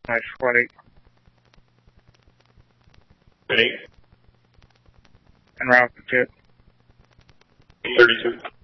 Nice, what 8? An 8. And route to 32.